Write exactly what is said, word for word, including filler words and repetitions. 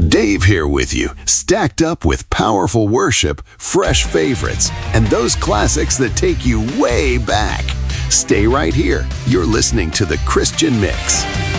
Dave here with you, stacked up with powerful worship, fresh favorites, and those classics that take you way back. Stay right here. You're listening to The Christian Mix.